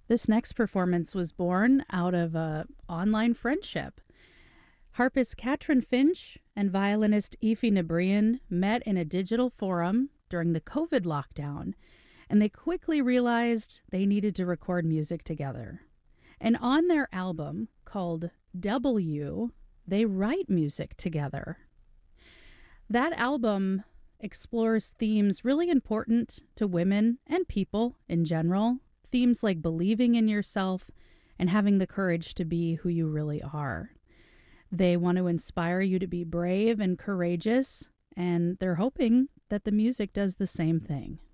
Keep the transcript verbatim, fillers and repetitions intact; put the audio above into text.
This next performance was born out of a online friendship. Harpist Katrin Finch and violinist Aoife Nabrian met in a digital forum during the COVID lockdown, and they quickly realized they needed to record music together. And on their album called W, they write music together. That album explores themes really important to women and people in general, themes like believing in yourself and having the courage to be who you really are. They want to inspire you to be brave and courageous, and they're hoping that the music does the same thing.